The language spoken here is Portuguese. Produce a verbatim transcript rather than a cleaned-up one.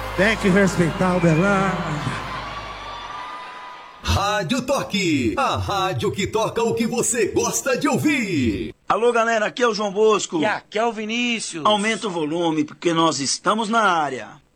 Tem que respeitar o Berlândia. Rádio Toque, a rádio que toca o que você gosta de ouvir. Alô, galera, aqui é o João Bosco. E aqui é o Vinícius. Aumenta o volume, porque nós estamos na área.